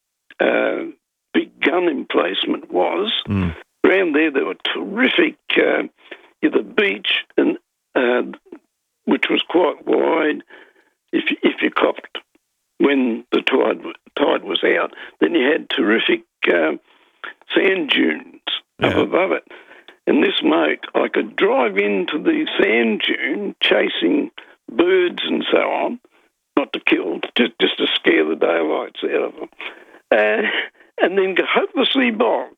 big gun emplacement was. Around there were terrific, the beach, and which was quite wide. If you copped when the tide was out, then you had terrific sand dunes up above it. And this Moke, I could drive into the sand dune chasing birds and so on, not to kill, just to scare the daylights out of them, and then go hopelessly bogged.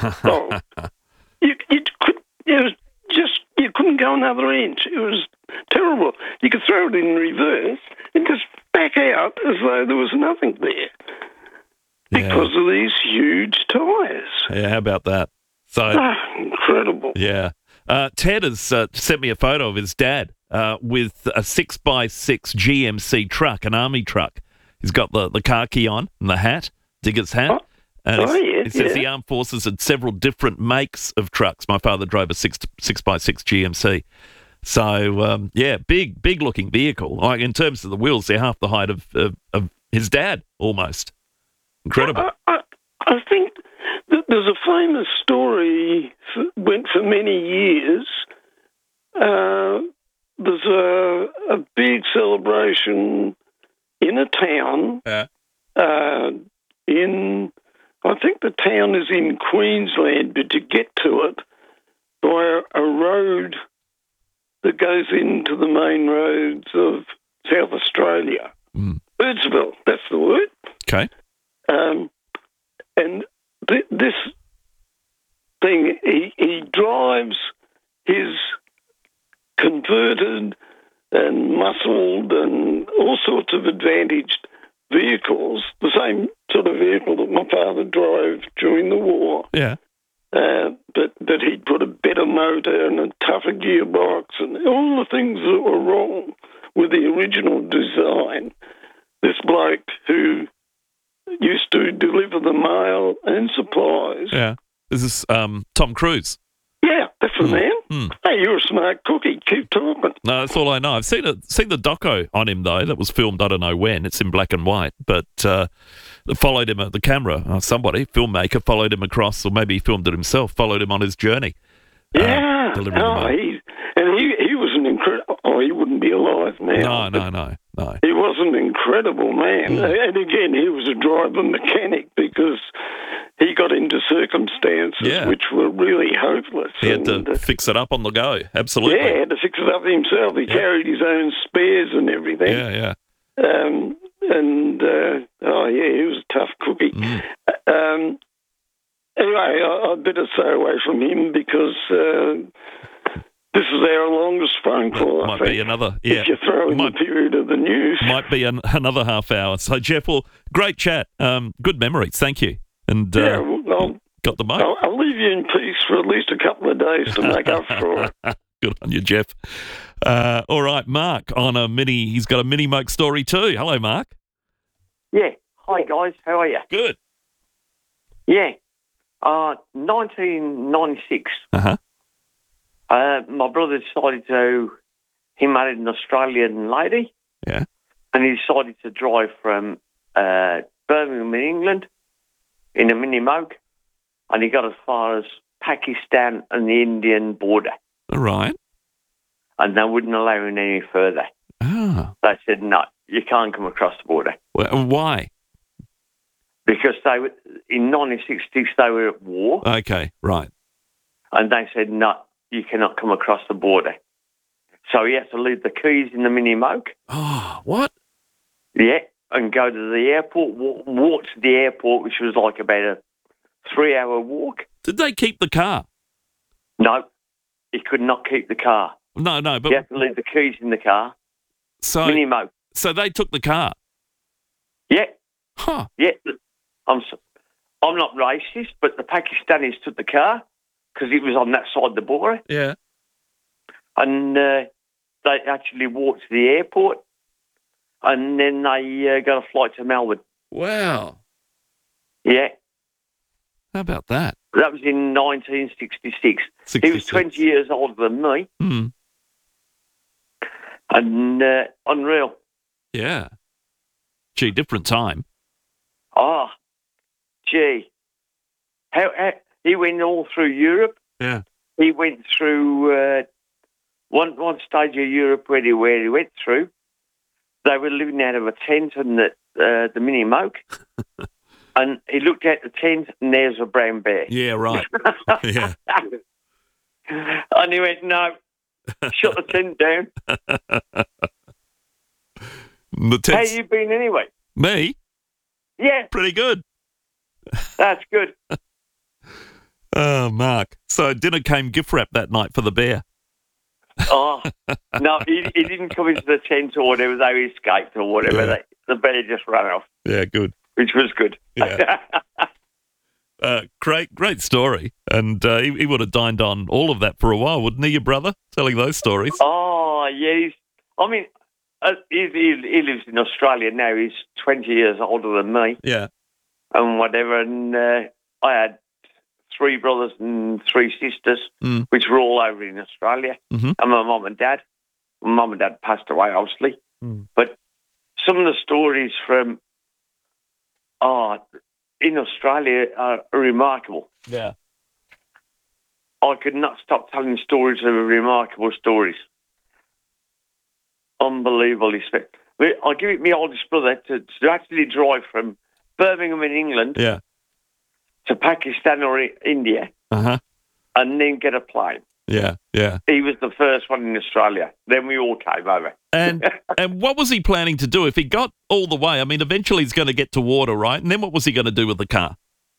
You couldn't go another inch. It was terrible. You could throw it in reverse and just back out as though there was nothing there because of these huge tyres. Yeah, how about that? So incredible. Yeah. Ted has sent me a photo of his dad with a 6x6 GMC truck, an army truck. He's got the khaki on and the hat, digger's hat. And it says the armed forces had several different makes of trucks. My father drove a 6x6 GMC. So, big looking vehicle. Like in terms of the wheels, they're half the height of his dad, almost. Incredible. I think that there's a famous story went for many years. There's a big celebration in a town. I think the town is in Queensland, but to get to it by a road that goes into the main roads of South Australia. Birdsville, that's the word. Okay. And this thing, he drives his converted and muscled and all sorts of advantaged vehicles, the same sort of vehicle that my father drove during the war. Yeah. But he'd put a better motor and a tougher gearbox and all the things that were wrong with the original design. This bloke who used to deliver the mail and supplies. Yeah. This is Tom Cruise. Yeah, that's for, man. Hey, you're a smart cookie. Keep talking. No, that's all I know. I've seen the doco on him, though, that was filmed, I don't know when. It's in black and white, but followed him at the camera. Somebody, filmmaker, followed him across, or maybe he filmed it himself, followed him on his journey. Yeah. Delivering the milk. He was an incredible... Oh, he wouldn't be alive now. No. He was an incredible man. And again, he was a driver mechanic because he got into circumstances which were really hopeless. He had to fix it up on the go. Absolutely. Yeah, he had to fix it up himself. He carried his own spares and everything. Yeah. He was a tough cookie. Anyway, I'd better stay away from him because this is our longest phone call. Might be another. Yeah. If you throw in the period of the news, might be another half hour. So, Jeff, well, great chat. Good memories. Thank you. And got the mic. I'll leave you in peace for at least a couple of days to make up for it. Good on you, Jeff. All right, Mark on a mini. He's got a mini moke story too. Hello, Mark. Yeah. Hi, guys. How are you? Good. Yeah. 1996. My brother decided he married an Australian lady. Yeah. And he decided to drive from Birmingham in England in a mini moke, and he got as far as Pakistan and the Indian border. All right. And they wouldn't allow him any further. Ah. They said, no, you can't come across the border. Well, why? Because in 1966 they were at war. Okay, right. And they said, no, you cannot come across the border. So he had to leave the keys in the mini moke. Oh, what? Yeah, and go to the airport, walk to the airport, which was like about a 3-hour walk. Did they keep the car? No, he could not keep the car. No, but... You have to leave the keys in the car. So, mini moke. So they took the car? Yeah. Huh. Yeah. I'm not racist, but the Pakistanis took the car because it was on that side of the border. Yeah. And they actually walked to the airport, and then they got a flight to Melbourne. Wow. Yeah. How about that? That was in 1966. He was 20 years older than me. And unreal. Yeah. Gee, different time. Oh, gee. How he went all through Europe. Yeah. He went through one stage of Europe where he went through. They were living out of a tent in the mini moke. And he looked at the tent and there's a brown bear. Yeah, right. Yeah. And he went, no, shut the tent down. How you been anyway? Me? Yeah. Pretty good. That's good. Oh, Mark. So dinner came gift wrap that night for the bear. Oh, no, he didn't come into the tent or whatever. They escaped or whatever. Yeah. The bear just ran off. Yeah, good. Which was good. Yeah. Great story. And he would have dined on all of that for a while, wouldn't he, your brother, telling those stories? Oh, yeah. He lives in Australia now. He's 20 years older than me. Yeah. And whatever. And I had 3 brothers and 3 sisters, which were all over in Australia. Mm-hmm. And my mum and dad. My mum and dad passed away, obviously. But some of the stories from in Australia are remarkable. Yeah. I could not stop telling stories of remarkable stories. Unbelievable. I'll give it my oldest brother to actually drive from Birmingham in England to Pakistan or India and then get a plane. Yeah, yeah. He was the first one in Australia. Then we all came over. And what was he planning to do if he got all the way? I mean, eventually he's going to get to water, right? And then what was he going to do with the car?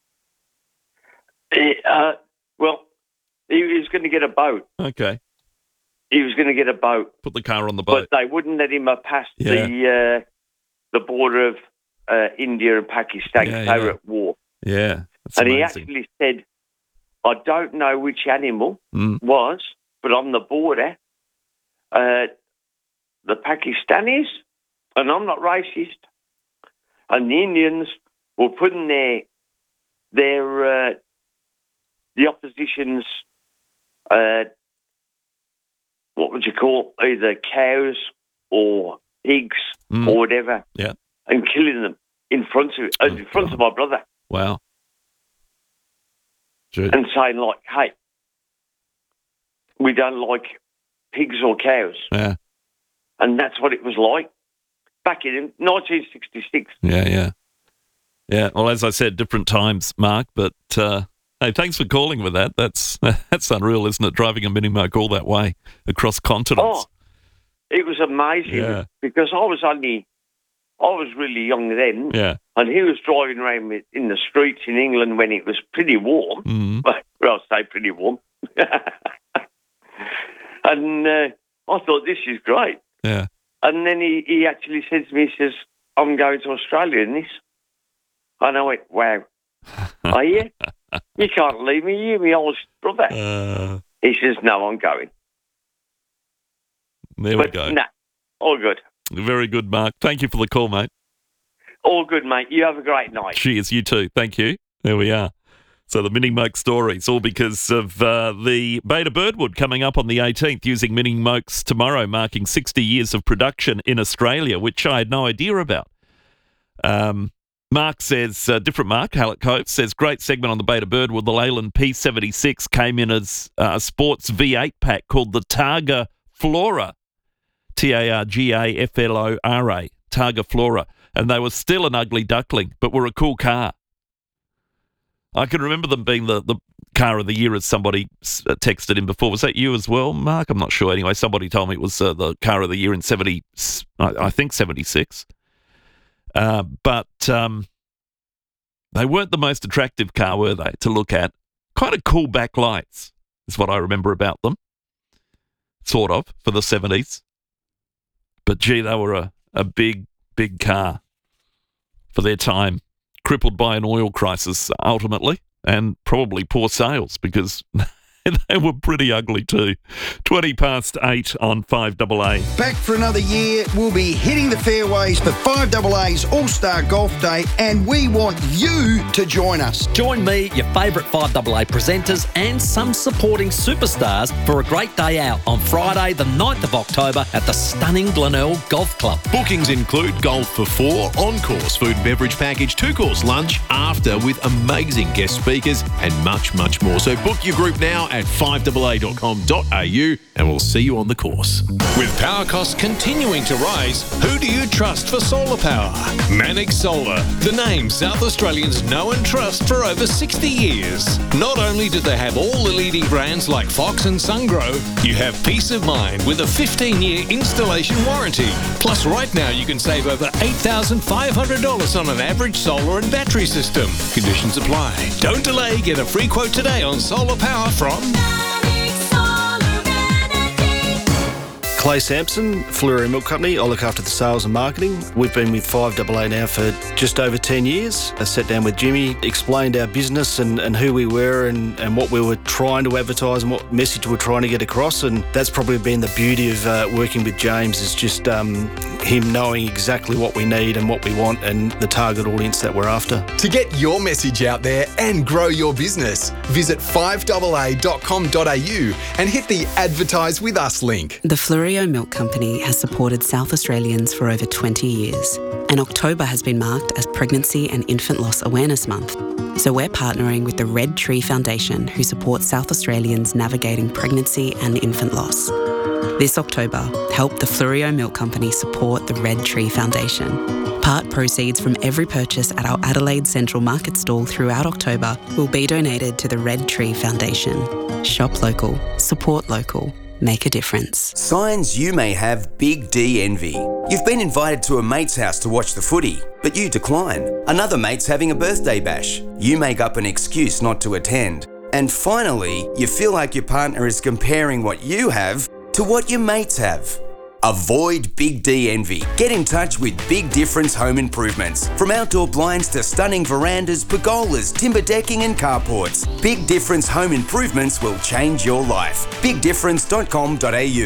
Well, he was going to get a boat. Okay. He was going to get a boat. Put the car on the boat. But they wouldn't let him past the border of India and Pakistan because they were at war. Yeah. That's and amazing. he actually said, I don't know which animal was, but on the border, the Pakistanis, and I'm not racist, and the Indians were putting the opposition's what would you call, either cows or pigs or whatever, and killing them in front of my brother. Wow. And saying, like, hey, we don't like pigs or cows. Yeah. And that's what it was like back in 1966. Yeah. Well, as I said, different times, Mark, but hey, thanks for calling with that. That's unreal, isn't it, driving a mini moke all that way across continents? Oh, it was amazing because I was really young then, and he was driving around in the streets in England when it was pretty warm. Well, I'll say pretty warm. And I thought, this is great. Yeah. And then he actually said to me, he says, I'm going to Australia in this. And I went, wow. Are you? You can't leave me. You're my oldest brother. He says, no, I'm going. There we go. Nah, all good. Very good, Mark. Thank you for the call, mate. All good, mate. You have a great night. Cheers, you too. Thank you. There we are. So the mini moke stories, all because of the Beta Birdwood coming up on the 18th, using mini mokes tomorrow, marking 60 years of production in Australia, which I had no idea about. Mark says, different Mark, Hallett Cove, says, great segment on the Beta Birdwood. The Leyland P76 came in as a sports V8 pack called the Targa Flora, Targaflora, Targa Flora, and they were still an ugly duckling, but were a cool car. I can remember them being the car of the year, as somebody texted in before. Was that you as well, Mark? I'm not sure. Anyway, somebody told me it was the car of the year in 76. But they weren't the most attractive car, were they, to look at? Kind of cool backlights is what I remember about them, sort of, for the 70s. But, gee, they were a big, big car for their time. Crippled by an oil crisis, ultimately, and probably poor sales, because they were pretty ugly too. 8:20 on 5AA. Back for another year, we'll be hitting the fairways for 5AA's All-Star Golf Day, and we want you to join us. Join me, your favourite 5AA presenters and some supporting superstars for a great day out on Friday the 9th of October at the stunning Glenelg Golf Club. Bookings include golf for 4, on-course food and beverage package, 2-course lunch, after with amazing guest speakers and much, much more. So book your group now at 5AA.com.au and we'll see you on the course. With power costs continuing to rise, who do you trust for solar power? Manic Solar, the name South Australians know and trust for over 60 years. Not only do they have all the leading brands like Fox and Sungrow, you have peace of mind with a 15-year installation warranty. Plus, right now you can save over $8,500 on an average solar and battery system. Conditions apply. Don't delay. Get a free quote today on solar power from Clay Sampson, Fleurieu Milk Company. I look after the sales and marketing. We've been with 5AA now for just over 10 years. I sat down with Jimmy, explained our business and who we were and what we were trying to advertise and what message we're trying to get across. And that's probably been the beauty of working with James, is just him knowing exactly what we need and what we want and the target audience that we're after. To get your message out there and grow your business, visit 5AA.com.au and hit the Advertise With Us link. The Fleurieu Milk Company has supported South Australians for over 20 years, and October has been marked as Pregnancy and Infant Loss Awareness Month. So we're partnering with the Red Tree Foundation, who supports South Australians navigating pregnancy and infant loss. This October, help the Fleurieu Milk Company support the Red Tree Foundation. Part proceeds from every purchase at our Adelaide Central Market stall throughout October will be donated to the Red Tree Foundation. Shop local, support local, make a difference. Signs you may have Big D envy. You've been invited to a mate's house to watch the footy, but you decline. Another mate's having a birthday bash. You make up an excuse not to attend. And finally, you feel like your partner is comparing what you have to what your mates have. Avoid Big D envy. Get in touch with Big Difference Home Improvements. From outdoor blinds to stunning verandas, pergolas, timber decking and carports, Big Difference Home Improvements will change your life. BigDifference.com.au.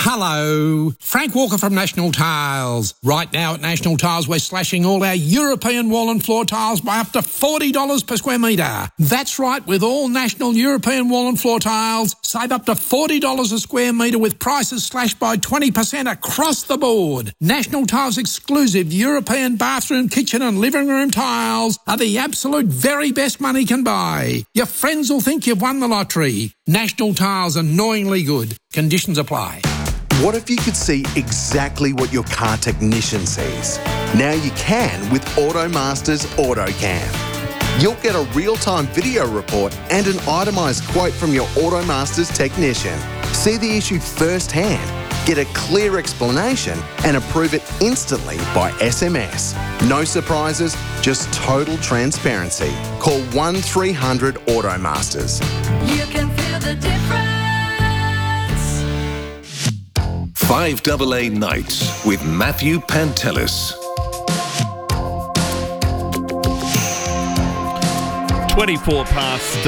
Hello, Frank Walker from National Tiles. Right now at National Tiles, we're slashing all our European wall and floor tiles by up to $40 per square metre. That's right, with all National European wall and floor tiles, save up to $40 a square metre with prices slashed by 20% across the board. National Tiles exclusive European bathroom, kitchen and living room tiles are the absolute very best money can buy. Your friends will think you've won the lottery. National Tiles, annoyingly good. Conditions apply. What if you could see exactly what your car technician sees? Now you can with AutoMaster's AutoCam. You'll get a real-time video report and an itemised quote from your AutoMaster's technician. See the issue firsthand, get a clear explanation and approve it instantly by SMS. No surprises, just total transparency. Call 1300 AutoMasters. You can feel the difference. 5AA Nights with Matthew Pantelis. 24 past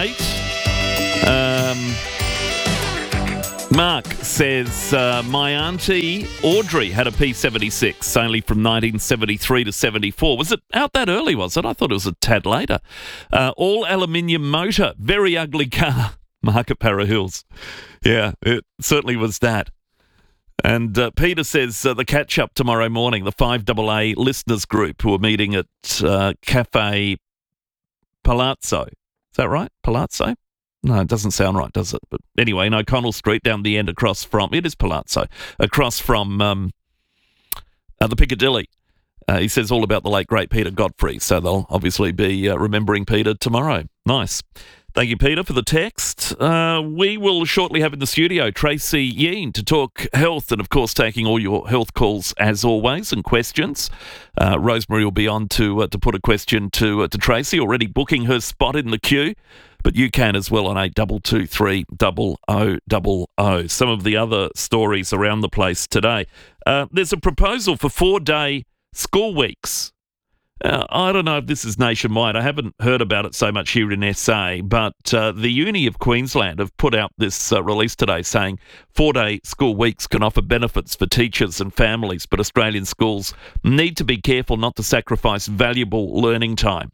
8. Mark says, my auntie Audrey had a P76, only from 1973 to 74. Was it out that early, was it? I thought it was a tad later. All aluminium motor, very ugly car. Mark at Para Hills. Yeah, it certainly was that. And Peter says the catch-up tomorrow morning, the 5AA listeners group who are meeting at Cafe Palazzo. Is that right? Palazzo? No, it doesn't sound right, does it? But anyway, in O'Connell Street, down the end across from... It is Palazzo. Across from the Piccadilly. He says all about the late, great Peter Godfrey. So they'll obviously be remembering Peter tomorrow. Nice. Thank you, Peter, for the text. We will shortly have in the studio Tracy Yeen to talk health and, of course, taking all your health calls as always and questions. Rosemary will be on to put a question to Tracy, already booking her spot in the queue. But you can as well on 8223 0000. Some of the other stories around the place today. There's a proposal for 4-day school weeks. I don't know if this is nationwide. I haven't heard about it so much here in SA, but the Uni of Queensland have put out this release today saying 4-day school weeks can offer benefits for teachers and families, but Australian schools need to be careful not to sacrifice valuable learning time.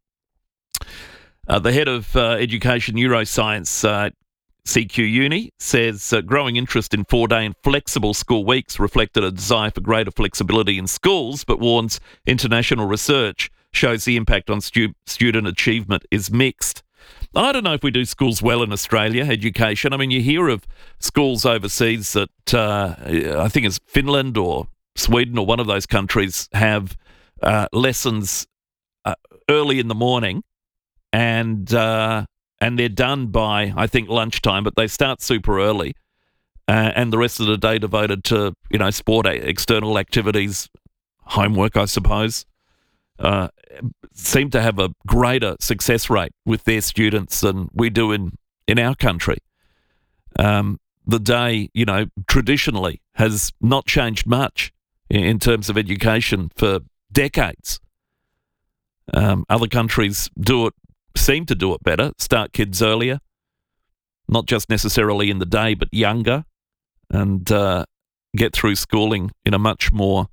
The head of Education Neuroscience CQ Uni says growing interest in 4-day and flexible school weeks reflected a desire for greater flexibility in schools, but warns international research shows the impact on student achievement is mixed. I don't know if we do schools well in Australia, education. I mean, you hear of schools overseas that I think it's Finland or Sweden or one of those countries have lessons early in the morning and they're done by, I think, lunchtime, but they start super early and the rest of the day devoted to, sport, external activities, homework, I suppose, seem to have a greater success rate with their students than we do in our country. The day, traditionally has not changed much in terms of education for decades. Other countries seem to do it better, start kids earlier, not just necessarily in the day, but younger, and get through schooling in a much more,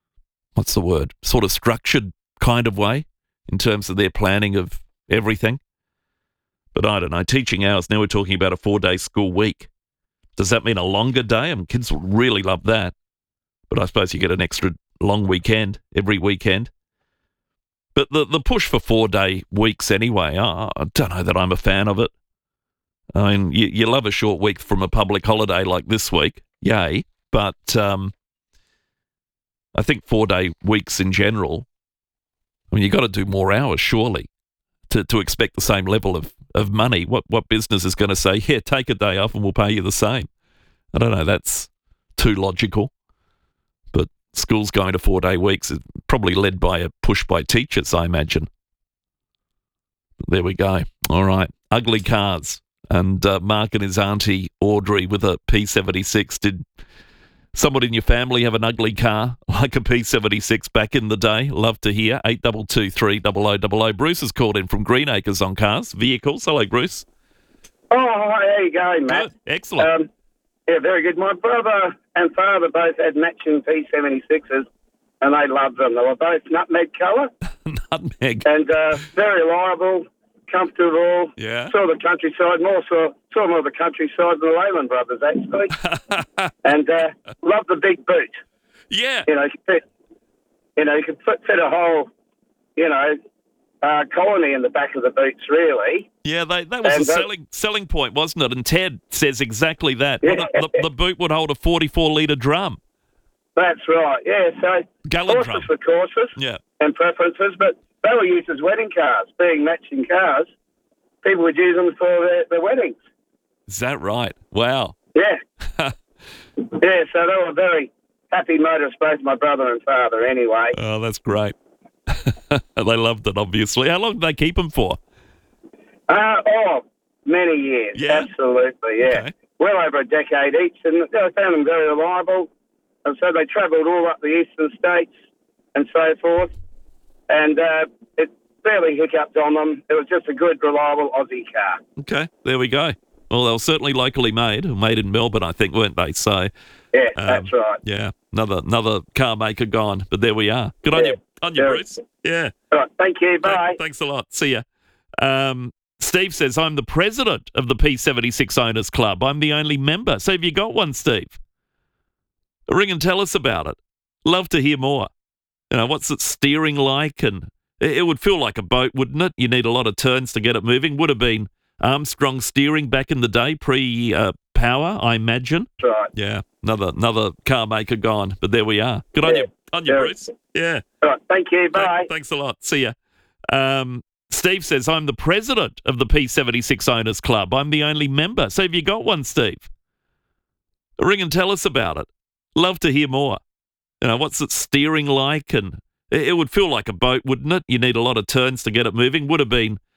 sort of structured kind of way in terms of their planning of everything. But I don't know, teaching hours, now we're talking about a 4-day school week. Does that mean a longer day? I mean, kids will really love that. But I suppose you get an extra long weekend every weekend. But the push for 4-day weeks anyway, I don't know that I'm a fan of it. I mean, you love a short week from a public holiday like this week, yay. But I think 4-day weeks in general, I mean, you've got to do more hours, surely, to expect the same level of money. What business is going to say, yeah, take a day off and we'll pay you the same? I don't know, that's too logical. But schools going to 4-day weeks is probably led by a push by teachers, I imagine. There we go. All right. Ugly cars. And Mark and his auntie Audrey with a P76. Did someone in your family have an ugly car like a P76 back in the day? Love to hear. 8223 0000. Bruce has called in from Greenacres on cars, vehicles. Hello, Bruce. Oh, hi, how you going, Matt? Good. Excellent. Yeah, very good. My brother and father both had matching P76s, and they loved them. They were both nutmeg colour. Nutmeg. And very reliable, comfortable. Yeah. Saw the countryside, saw more of the countryside than the Leyland brothers, actually. And loved the big boot. Yeah. You could fit a whole, colony in the back of the boots, really. Yeah, that was a selling point, wasn't it? And Ted says exactly that. Yeah. The boot would hold a 44-litre drum. That's right, yeah. So Gallon horses drum. for courses Yeah. and preferences, but they were used as wedding cars. Being matching cars, people would use them for their weddings. Is that right? Wow. Yeah. Yeah, so they were very happy motorists, both my brother and father, anyway. Oh, that's great. They loved it, obviously. How long did they keep them for? Many years. Yeah? Absolutely, yeah. Okay. Well over a decade each, and I found them very reliable. And so they travelled all up the eastern states and so forth. And it barely hiccuped on them. It was just a good, reliable Aussie car. Okay, there we go. Well, they were certainly locally made in Melbourne, I think, weren't they? So, yeah, that's right. Yeah, another car maker gone, but there we are. Good on you, Bruce. Yeah. All right, thank you. Bye. Thanks a lot. See ya. Steve says, I'm the president of the P76 Owners Club. I'm the only member. So have you got one, Steve? Ring and tell us about it. Love to hear more. What's it steering like? And it would feel like a boat, wouldn't it? You need a lot of turns to get it moving. Would have been Armstrong steering back in the day, pre-power, I imagine. That's right. Yeah, another car maker gone, but there we are. Good on you, Bruce. Yeah. All right, thank you. Bye. Thanks a lot. See ya. Steve says, I'm the president of the P76 Owners Club. I'm the only member. So have you got one, Steve? Ring and tell us about it. Love to hear more. What's it steering like? And it would feel like a boat, wouldn't it? You need a lot of turns to get it moving. Would have been